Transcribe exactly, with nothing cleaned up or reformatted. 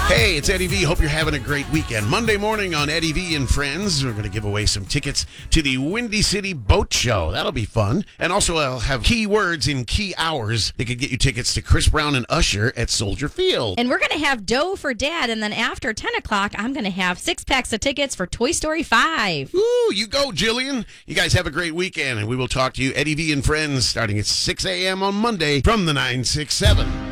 Hey, it's Eddie V. Hope you're having a great weekend. Monday morning on Eddie V and Friends, we're going to give away some tickets to the Windy City Boat Show. That'll be fun. And also, I'll have key words in key hours that could get you tickets to Chris Brown and Usher at Soldier Field. And we're going to have Doe for Dad. And then after ten o'clock, I'm going to have six packs of tickets for Toy Story five. Ooh, you go, Jillian. You guys have a great weekend. And we will talk to you, Eddie V and Friends, starting at six a.m. on Monday from the nine six seven.